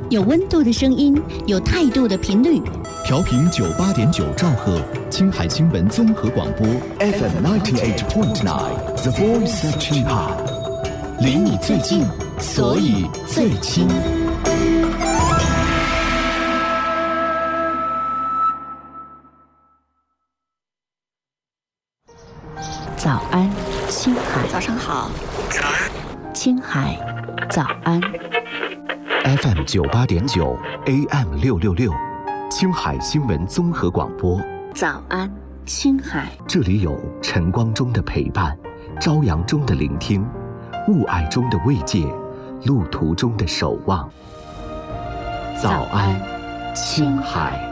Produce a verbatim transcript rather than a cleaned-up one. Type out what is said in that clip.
有温度的声音，有态度的频率。 调频九八点九兆赫，青海新闻综合广播 F M ninety-eight point nine The Voice of 青海， 离你最近，所以最亲。 早安，青海。 早上好。 青海，早安。 F M 九八点九 A M 六六六，青海新闻综合广播。 早安，青海。 这里有晨光中的陪伴，朝阳中的聆听，雾霭中的慰藉，路途中的守望。早安，青海。